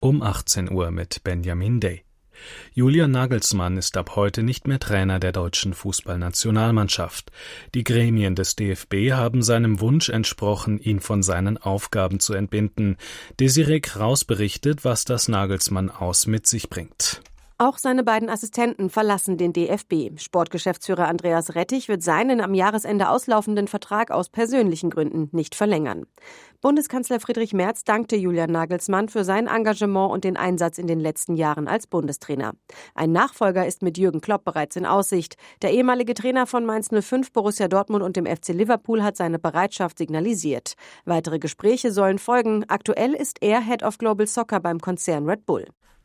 Um 18 Uhr mit Benjamin Day. Julian Nagelsmann ist ab heute nicht mehr Trainer der deutschen Fußballnationalmannschaft. Die Gremien des DFB haben seinem Wunsch entsprochen, ihn von seinen Aufgaben zu entbinden. Desiree Kraus berichtet, was das Nagelsmann-Aus mit sich bringt. Auch seine beiden Assistenten verlassen den DFB. Sportgeschäftsführer Andreas Rettich wird seinen am Jahresende auslaufenden Vertrag aus persönlichen Gründen nicht verlängern. Bundeskanzler Friedrich Merz dankte Julian Nagelsmann für sein Engagement und den Einsatz in den letzten Jahren als Bundestrainer. Ein Nachfolger ist mit Jürgen Klopp bereits in Aussicht. Der ehemalige Trainer von Mainz 05, Borussia Dortmund und dem FC Liverpool hat seine Bereitschaft signalisiert. Weitere Gespräche sollen folgen. Aktuell ist er Head of Global Soccer beim Konzern Red Bull.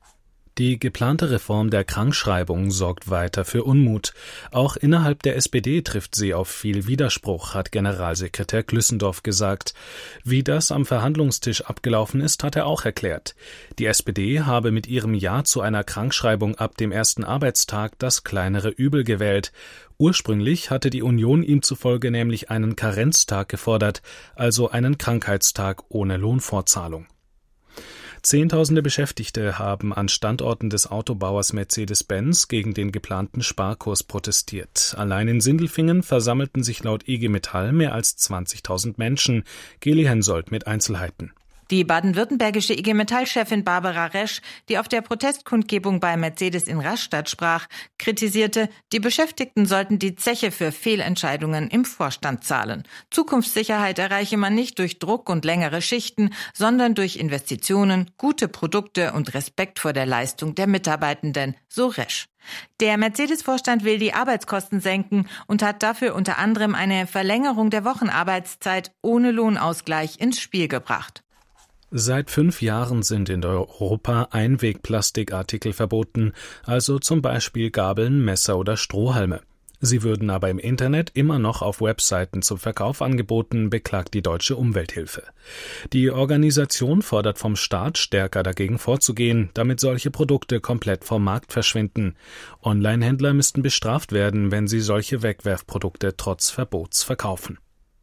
Die geplante Reform der Krankschreibung sorgt weiter für Unmut. Auch innerhalb der SPD trifft sie auf viel Widerspruch, hat Generalsekretär Glüssendorf gesagt. Wie das am Verhandlungstisch abgelaufen ist, hat er auch erklärt. Die SPD habe mit ihrem Ja zu einer Krankschreibung ab dem ersten Arbeitstag das kleinere Übel gewählt. Ursprünglich hatte die Union ihm zufolge nämlich einen Karenztag gefordert, also einen Krankheitstag ohne Lohnfortzahlung. Zehntausende Beschäftigte haben an Standorten des Autobauers Mercedes-Benz gegen den geplanten Sparkurs protestiert. Allein in Sindelfingen versammelten sich laut IG Metall mehr als 20.000 Menschen. Geli Hensoldt mit Einzelheiten. Die baden-württembergische IG Metall-Chefin Barbara Resch, die auf der Protestkundgebung bei Mercedes in Rastatt sprach, kritisierte, die Beschäftigten sollten die Zeche für Fehlentscheidungen im Vorstand zahlen. Zukunftssicherheit erreiche man nicht durch Druck und längere Schichten, sondern durch Investitionen, gute Produkte und Respekt vor der Leistung der Mitarbeitenden, so Resch. Der Mercedes-Vorstand will die Arbeitskosten senken und hat dafür unter anderem eine Verlängerung der Wochenarbeitszeit ohne Lohnausgleich ins Spiel gebracht. Seit 5 Jahren sind in Europa Einwegplastikartikel verboten, also zum Beispiel Gabeln, Messer oder Strohhalme. Sie würden aber im Internet immer noch auf Webseiten zum Verkauf angeboten, beklagt die Deutsche Umwelthilfe. Die Organisation fordert vom Staat, stärker dagegen vorzugehen, damit solche Produkte komplett vom Markt verschwinden. Onlinehändler müssten bestraft werden, wenn sie solche Wegwerfprodukte trotz Verbots verkaufen.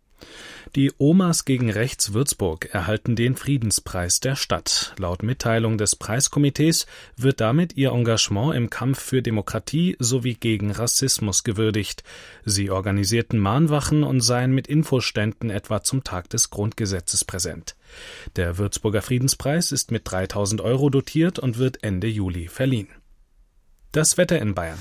Die Omas gegen Rechts Würzburg erhalten den Friedenspreis der Stadt. Laut Mitteilung des Preiskomitees wird damit ihr Engagement im Kampf für Demokratie sowie gegen Rassismus gewürdigt. Sie organisierten Mahnwachen und seien mit Infoständen etwa zum Tag des Grundgesetzes präsent. Der Würzburger Friedenspreis ist mit 3.000 € dotiert und wird Ende Juli verliehen. Das Wetter in Bayern.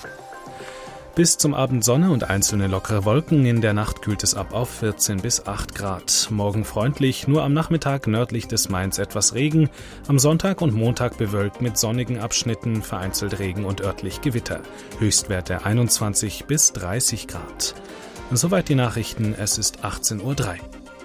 Bis zum Abend Sonne und einzelne lockere Wolken, in der Nacht kühlt es ab auf 14 bis 8 Grad. Morgen freundlich, nur am Nachmittag nördlich des Mains etwas Regen, am Sonntag und Montag bewölkt mit sonnigen Abschnitten, vereinzelt Regen und örtlich Gewitter. Höchstwerte 21 bis 30 Grad. Soweit die Nachrichten, es ist 18:03 Uhr.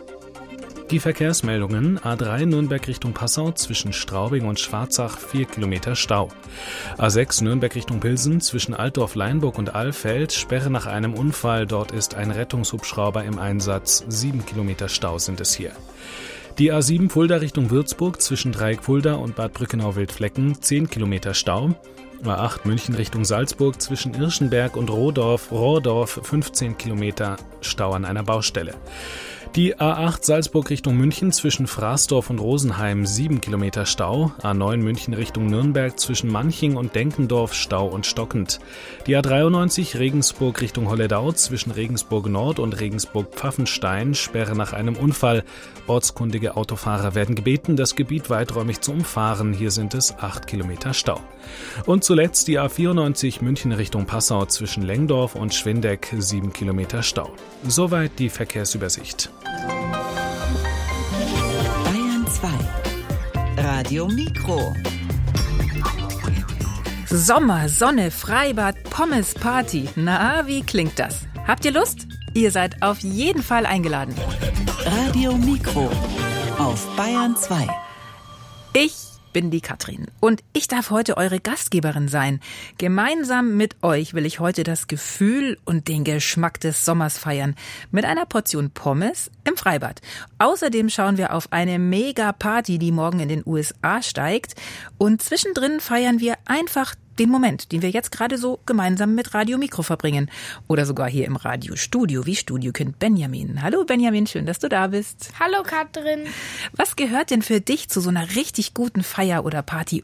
Die Verkehrsmeldungen: A3 Nürnberg Richtung Passau zwischen Straubing und Schwarzach 4 Kilometer Stau. A6 Nürnberg Richtung Pilsen zwischen Altdorf, Leinburg und Alfeld Sperre nach einem Unfall. Dort ist ein Rettungshubschrauber im Einsatz. 7 Kilometer Stau sind es hier. Die A7 Fulda Richtung Würzburg zwischen Dreieck Fulda und Bad Brückenau-Wildflecken 10 Kilometer Stau. A8 München Richtung Salzburg zwischen Irschenberg und Rohrdorf 15 Kilometer Stau an einer Baustelle. Die A8 Salzburg Richtung München zwischen Fraßdorf und Rosenheim 7 Kilometer Stau. A9 München Richtung Nürnberg zwischen Manching und Denkendorf Stau und stockend. Die A93 Regensburg Richtung Holledau zwischen Regensburg Nord und Regensburg Pfaffenstein Sperre nach einem Unfall. Ortskundige Autofahrer werden gebeten, das Gebiet weiträumig zu umfahren. Hier sind es 8 Kilometer Stau. Und zuletzt die A94 München Richtung Passau zwischen Lengdorf und Schwindeck 7 Kilometer Stau. Soweit die Verkehrsübersicht. Bayern 2 Radio Mikro. Sommer, Sonne, Freibad, Pommes, Party. Na, wie klingt das? Habt ihr Lust? Ihr seid auf jeden Fall eingeladen. Radio Mikro auf Bayern 2. Ich bin die Katrin und ich darf heute eure Gastgeberin sein. Gemeinsam mit euch will ich heute das Gefühl und den Geschmack des Sommers feiern. Mit einer Portion Pommes im Freibad. Außerdem schauen wir auf eine Mega-Party, die morgen in den USA steigt. Und zwischendrin feiern wir einfach den Moment, den wir jetzt gerade so gemeinsam mit Radio Mikro verbringen. Oder sogar hier im Radiostudio, wie Studiokind Benjamin. Hallo Benjamin, schön, dass du da bist. Hallo Katrin. Was gehört denn für dich zu so einer richtig guten Feier oder Party